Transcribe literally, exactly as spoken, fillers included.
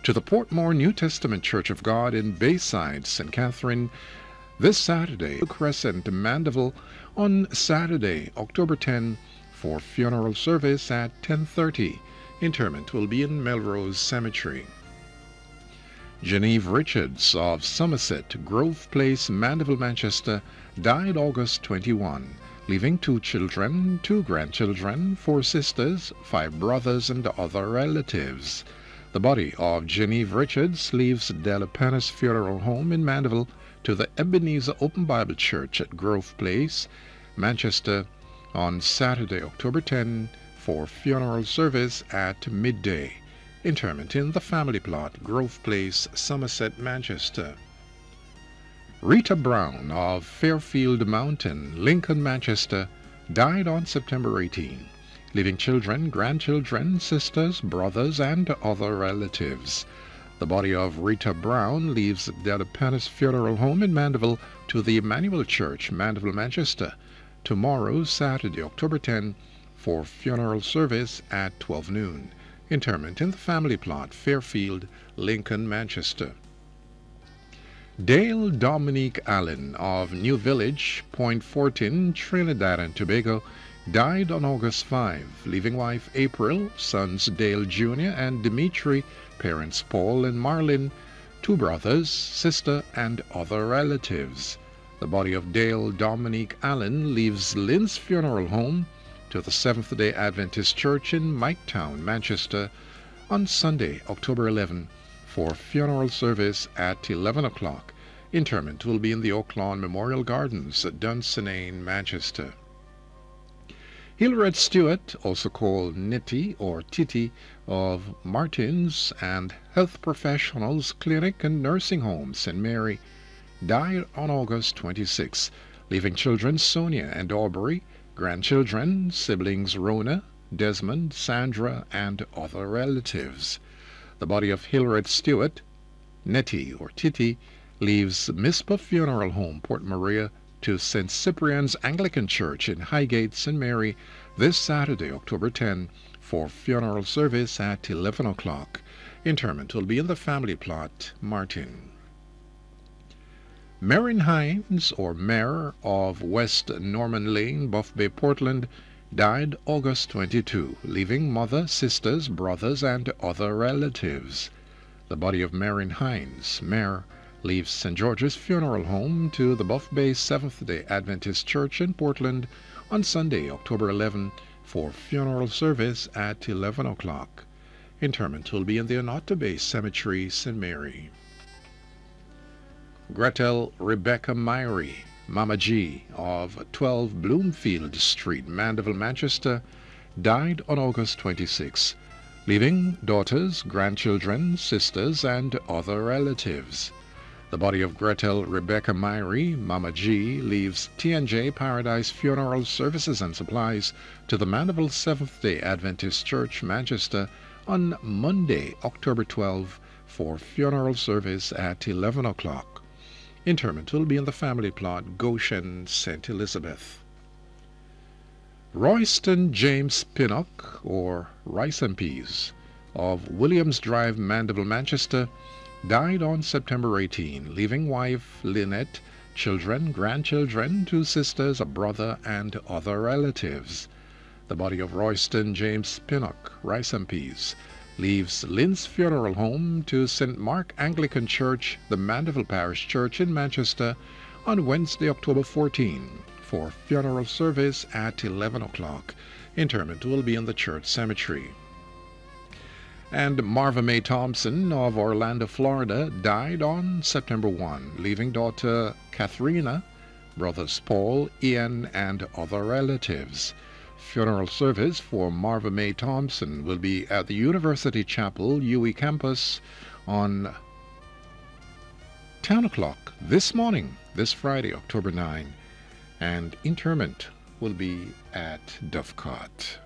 to the Portmore New Testament Church of God in Bayside, Saint Catherine, this Saturday, Crescent, Mandeville, on Saturday, October tenth, for funeral service at ten thirty. Interment will be in Melrose Cemetery. Genevieve Richards of Somerset, Grove Place, Mandeville, Manchester, died August twenty-first, leaving two children, two grandchildren, four sisters, five brothers, and other relatives. The body of Genevieve Richards leaves Delapanis Funeral Home in Mandeville to the Ebenezer Open Bible Church at Grove Place, Manchester, on Saturday, October tenth, for funeral service at midday. Interment in the family plot, Grove Place, Somerset, Manchester. Rita Brown of Fairfield Mountain, Lincoln, Manchester, died on September eighteenth, leaving children, grandchildren, sisters, brothers, and other relatives. The body of Rita Brown leaves Delapanis Funeral Home in Mandeville to the Emmanuel Church, Mandeville, Manchester, tomorrow, Saturday, October tenth, for funeral service at twelve noon. Interment in the family plot, Fairfield, Lincoln, Manchester. Dale Dominique Allen of New Village, Point Fortin, Trinidad and Tobago, died on August fifth, leaving wife April, sons Dale Junior and Dimitri, parents Paul and Marlin, two brothers, sister, and other relatives. The body of Dale Dominique Allen leaves Lynn's Funeral Home to the Seventh-day Adventist Church in Miketown, Manchester, on Sunday, October eleventh, for funeral service at eleven o'clock. Interment will be in the Oaklawn Memorial Gardens at Dunsinane, Manchester. Hillred Stewart, also called Nitty or Titty, of Martins and Health Professionals Clinic and Nursing Home, Saint Mary, died on August twenty-sixth, leaving children Sonia and Aubrey, grandchildren, siblings Rona, Desmond, Sandra, and other relatives. The body of Hillred Stewart, Nettie or Titty, leaves Mizpah Funeral Home, Port Maria, to Saint Cyprian's Anglican Church in Highgate, Saint Mary, this Saturday, October tenth, for funeral service at eleven o'clock. Interment will be in the family plot, Martin. Marin Hines, or Mare, of West Norman Lane, Buff Bay, Portland, died August twenty-second, leaving mother, sisters, brothers, and other relatives. The body of Marin Hines, Mare, leaves Saint George's Funeral Home to the Buff Bay Seventh-day Adventist Church in Portland on Sunday, October eleventh, for funeral service at eleven o'clock. Interment will be in the Onoto Bay Cemetery, Saint Mary. Gretel Rebecca Myrie, Mama G, of twelve Bloomfield Street, Mandeville, Manchester, died on August twenty-sixth, leaving daughters, grandchildren, sisters, and other relatives. The body of Gretel Rebecca Myrie, Mama G, leaves T and J Paradise Funeral Services and Supplies to the Mandeville Seventh-day Adventist Church, Manchester, on Monday, October twelfth, for funeral service at eleven o'clock. Interment will be in the family plot, Goshen, Saint Elizabeth. Royston James Pinnock, or Rice and Peas, of Williams Drive, Mandeville, Manchester, died on September eighteenth, leaving wife Lynette, children, grandchildren, two sisters, a brother, and other relatives. The body of Royston James Pinnock, Rice and Peas, leaves Lynn's Funeral Home to Saint Mark Anglican Church, the Mandeville Parish Church in Manchester, on Wednesday, October fourteenth, for funeral service at eleven o'clock. Interment will be in the church cemetery. And Marva Mae Thompson of Orlando, Florida, died on September first, leaving daughter Katharina, brothers Paul, Ian, and other relatives. Funeral service for Marva Mae Thompson will be at the University Chapel, U E campus, on ten o'clock this morning, this Friday, October ninth, and interment will be at Dovecot.